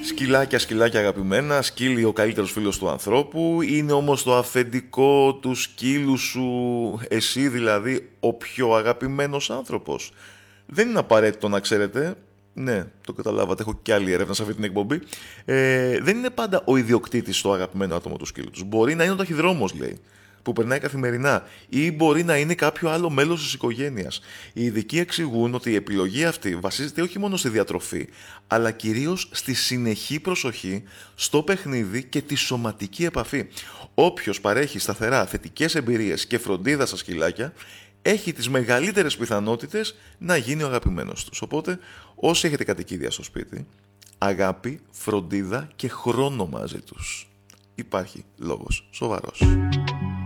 Σκυλάκια, σκυλάκια αγαπημένα, σκύλι ο καλύτερος φίλος του ανθρώπου, είναι όμως το αφεντικό του σκύλου σου, εσύ δηλαδή ο πιο αγαπημένος άνθρωπος. Δεν είναι απαραίτητο να ξέρετε, ναι, το καταλάβατε, έχω και άλλη έρευνα σε αυτή την εκπομπή, δεν είναι πάντα ο ιδιοκτήτης το αγαπημένο άτομο του σκύλου τους. Μπορεί να είναι ο ταχυδρόμος, λέει, που περνάει καθημερινά, ή μπορεί να είναι κάποιο άλλο μέλος της οικογένειας. Οι ειδικοί εξηγούν ότι η επιλογή αυτή βασίζεται όχι μόνο στη διατροφή, αλλά κυρίως στη συνεχή προσοχή στο παιχνίδι και τη σωματική επαφή. Όποιος παρέχει σταθερά θετικές εμπειρίες και φροντίδα στα σκυλάκια, έχει τις μεγαλύτερες πιθανότητες να γίνει ο αγαπημένος τους. Οπότε, όσοι έχετε κατοικίδια στο σπίτι, αγάπη, φροντίδα και χρόνο μαζί τους. Υπάρχει λόγος σοβαρός.